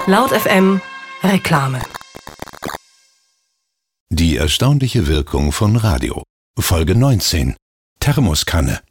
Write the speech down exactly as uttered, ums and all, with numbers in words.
Laut F M Reklame. Die erstaunliche Wirkung von Radio. Folge neunzehn. Thermoskanne.